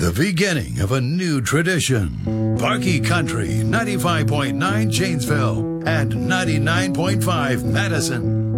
the beginning of a new tradition. Parky Country, 95.9 Janesville and 99.5 Madison.